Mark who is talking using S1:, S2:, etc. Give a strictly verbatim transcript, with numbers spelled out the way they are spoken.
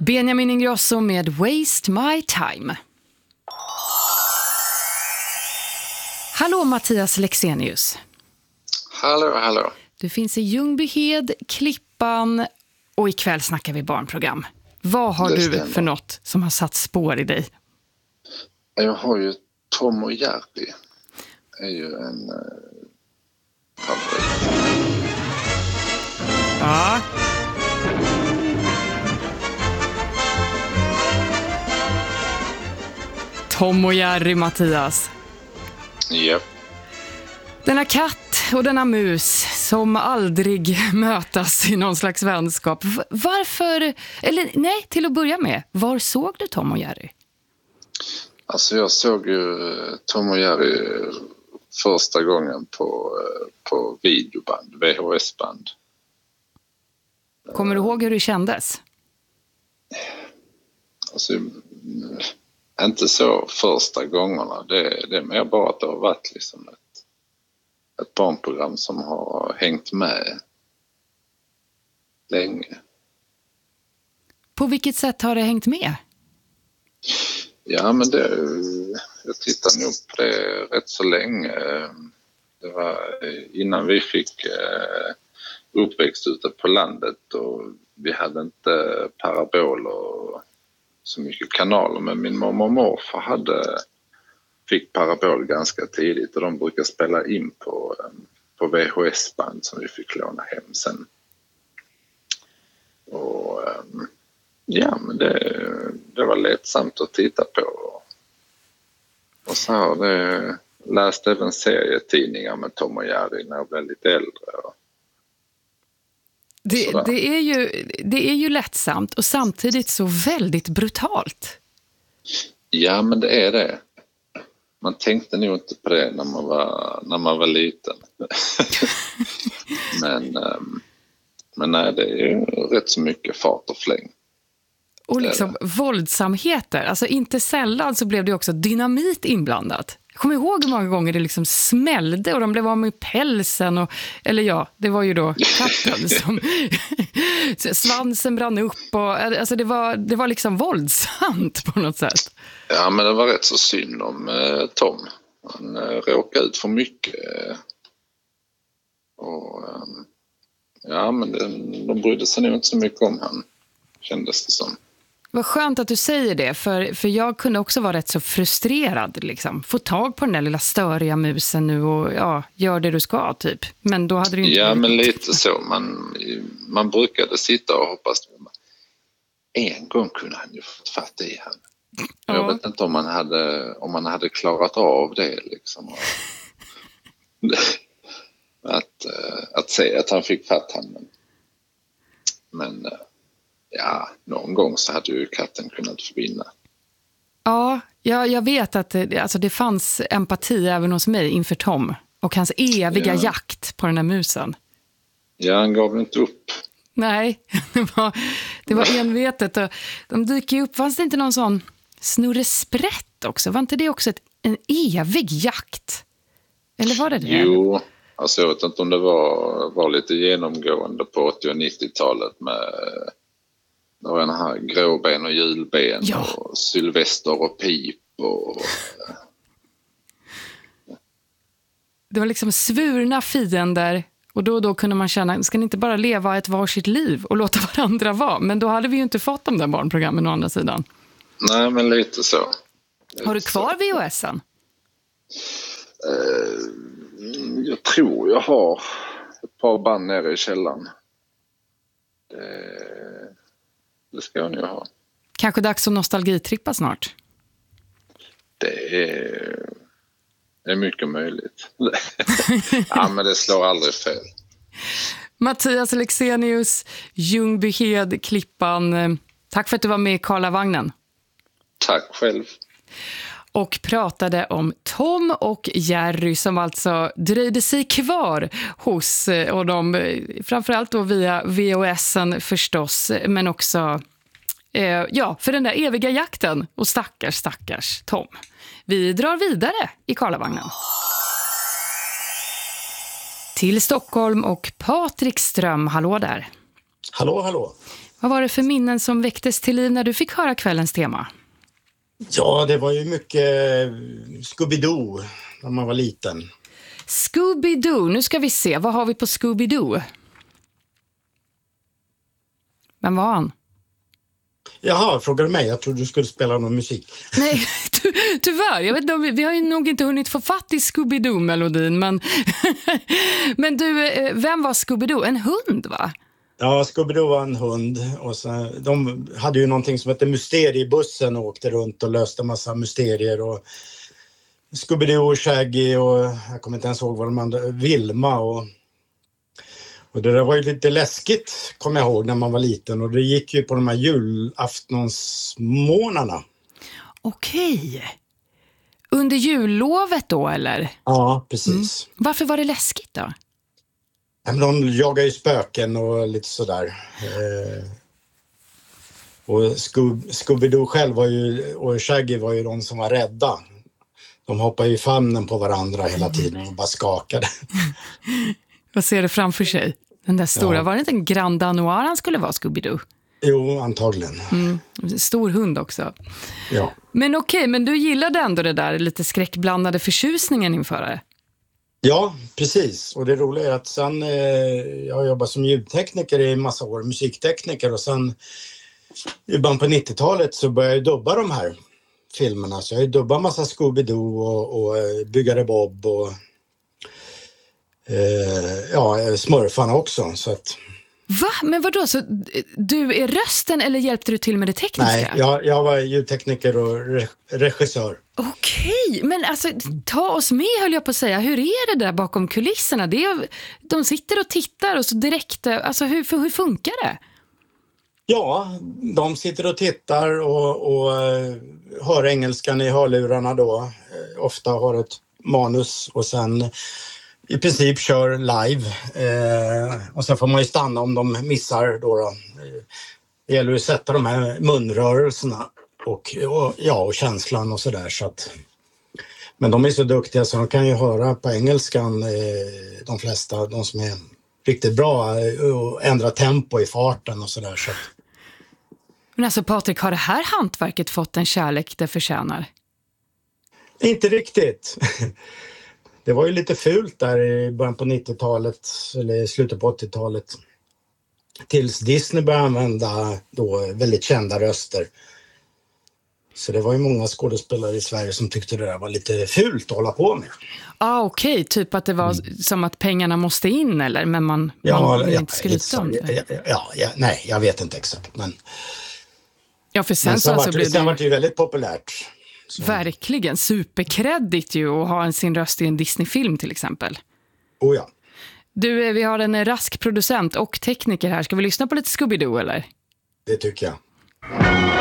S1: Benjamin Ingrosso med Waste My Time. Hallå Mattias Lexenius.
S2: Hallå, hallå.
S1: Du finns i Ljungbyhed, Klippan och ikväll snackar vi barnprogram. Vad har
S2: Det
S1: du
S2: stämmer.
S1: för något som har satt spår i dig?
S2: Jag har ju Tom och Jerry. Det är ju en eh, favorit.
S1: Ja. Tom och Jerry, Mattias.
S2: Ja.
S1: Denna katt och denna mus som aldrig mötas i någon slags vänskap. V- varför, eller nej, till att börja med, var såg du Tom och Jerry?
S2: Alltså jag såg ju Tom och Jerry första gången på, eh, på videoband, V H S-band.
S1: Kommer du ihåg hur det kändes?
S2: Alltså, mm, inte så första gångerna. Det, det är mer bara att det har varit liksom ett, ett barnprogram som har hängt med länge.
S1: På vilket sätt har det hängt med?
S2: Ja, men det, jag tittade nog på det rätt så länge. Det var innan vi fick eh, uppväxt ute på landet och vi hade inte parabol och så mycket kanaler, men min mamma och morfar hade, fick parabol ganska tidigt och de brukade spela in på, på V H S-band som vi fick låna hem sen. Och ja, men det, det var lättsamt att titta på. Och så har det läst även serietidningar med Tom och Jerry när jag blev lite äldre. Och
S1: Det, det, är ju, det är ju lättsamt och samtidigt så väldigt brutalt.
S2: Ja, men det är det. Man tänkte nog inte på det när man var, när man var liten. men, men nej, det är ju rätt så mycket fart och fläng.
S1: Och liksom våldsamheter. Alltså inte sällan så blev det också dynamit inblandat. Jag kommer ihåg hur många gånger det liksom smällde och de blev av med pälsen. Och, eller ja, det var ju då katten som svansen brann upp. Och, alltså det var, det var liksom våldsamt på något sätt.
S2: Ja, men det var rätt så synd om eh, Tom. Han eh, råkade ut för mycket. Eh, och eh, ja, men det, de brydde sig nog inte så mycket om han, kändes det som.
S1: Vad skönt att du säger det, för, för jag kunde också vara rätt så frustrerad. Liksom. Få tag på den där lilla störiga musen nu och ja, gör det du ska typ. Men då hade du inte...
S2: Ja, men lite så. Man, man brukade sitta och hoppas. En gång kunde han ju fått fatt i han. Ja. Jag vet inte om man hade, om man hade klarat av det liksom. att, att säga att han fick fatt han. Men, men ja, någon gång så hade ju katten kunnat förbinda.
S1: Ja, jag, jag vet att det, alltså det fanns empati även hos mig inför Tom och hans eviga ja. jakt på den där musen.
S2: Ja, han gav inte upp.
S1: Nej, det var, det var envetet. Och de dyker ju upp. Fanns det inte någon sån snurresprätt också? Var inte det också ett, en evig jakt? Eller var det det?
S2: Jo, alltså jag vet inte om det var, var lite genomgående på åttio- och nittiotalet med... Det var den här gråben och julben ja. och Sylvester och Pip och...
S1: Det var liksom svurna fiender och då och då kunde man känna, ska ni inte bara leva ett varsitt liv och låta varandra vara? Men då hade vi ju inte fått de där barnprogrammen å andra sidan.
S2: Nej, men lite så. Lite
S1: Har du kvar V H S-en?
S2: Uh, jag tror jag har ett par band nere i källaren. Det... Det ska jag nu ha.
S1: Kanske dags att nostalgitrippa snart?
S2: Det är, det är mycket möjligt. Ja, men det slår aldrig fel.
S1: Mattias Lexenius, Ljungbyhed, Klippan. Tack för att du var med i Karlavagnen.
S2: Tack själv.
S1: Och pratade om Tom och Jerry som alltså dröjde sig kvar hos och de, framförallt då via V H S-en förstås, men också eh, ja, för den där eviga jakten och stackars, stackars Tom. Vi drar vidare i Karlavagnen. Till Stockholm och Patrik Ström, hallå där.
S3: Hallå, hallå.
S1: Vad var det för minnen som väcktes till liv när du fick höra kvällens tema?
S3: Ja, det var ju mycket Scooby-Doo när man var liten.
S1: Scooby-Doo, nu ska vi se. Vad har vi på Scooby-Doo? Vem var han?
S3: Jaha, frågar du mig? Jag trodde du skulle spela någon musik.
S1: Nej, ty- tyvärr. Jag vet inte, vi, vi har ju nog inte hunnit få fatt i Scooby-Doo-melodin. Men, men du, vem var Scooby-Doo? En hund, va?
S3: Ja, Scooby-Doo var en hund. Och så, de hade ju någonting som hette mysteriebussen och åkte runt och löste massa mysterier. Och Scooby-Doo och Shaggy och jag kommer inte ens ihåg vad de andra, Vilma och... Och det där var ju lite läskigt, kommer jag ihåg, när man var liten. Och det gick ju på de här julaftonsmånaderna.
S1: Okej. Under jullovet då, eller?
S3: Ja, precis. Mm.
S1: Varför var det läskigt då?
S3: Ja, men de jagar ju spöken och lite sådär. Eh, och Scoob- Scooby-Doo själv var ju, och Shaggy var ju de som var rädda. De hoppade i famnen på varandra hela tiden och bara skakade.
S1: Vad ser du framför sig? Den där stora, ja. Var det inte en Grand Danois han skulle vara, Scooby-Doo?
S3: Jo, antagligen.
S1: Mm. Stor hund också.
S3: Ja.
S1: Men okej, okay, men du gillade ändå det där lite skräckblandade förtjusningen inför det?
S3: Ja, precis. Och det roliga är att sen, eh, jag har jobbat som ljudtekniker i massa år, musiktekniker. Och sen i början på nittiotalet så började jag dubba de här filmerna. Så jag har dubbat massa Scooby-Doo och, och Byggare Bob och... Eh, ja, smurfarna också, så att...
S1: Va? Men vadå? Så du är rösten eller hjälpte du till med det tekniska?
S3: Nej, jag, jag var ljudtekniker och re- regissör.
S1: Okej, men alltså ta oss med, höll jag på att säga. Hur är det där bakom kulisserna? Det är, de sitter och tittar och så direkt... Alltså hur, hur funkar det?
S3: Ja, de sitter och tittar och, och hör engelskan i hörlurarna då. Ofta har ett manus och sen... i princip kör live eh, och sen får man ju stanna om de missar då, då. Det gäller att sätta de här munrörelserna och, och, ja, och känslan och sådär så att, men de är så duktiga så de kan ju höra på engelskan eh, de flesta, de som är riktigt bra och ändra tempo i farten och sådär så att...
S1: Men alltså Patrik, har det här hantverket fått en kärlek det förtjänar?
S3: Inte riktigt. Det var ju lite fult där i början på nittiotalet eller slutet på åttiotalet. Tills Disney började använda då väldigt kända röster. Så det var ju många skådespelare i Sverige som tyckte det där var lite fult att hålla på med.
S1: Ah, okej. Okay. Typ att det var mm. som att pengarna måste in eller? Men man,
S3: ja,
S1: man vill
S3: ja,
S1: inte skryta om det.
S3: Ja, ja, ja, nej, jag vet inte exakt. Men,
S1: ja, för sen,
S3: men sen,
S1: så
S3: var,
S1: alltså
S3: sen
S1: det...
S3: var det ju väldigt populärt. Så.
S1: Verkligen, superkredit ju att ha en sin röst i en Disney-film till exempel.
S3: Oh ja.
S1: Du, vi har en rask producent och tekniker här. Ska vi lyssna på lite Scooby-Doo eller?
S3: Det tycker jag.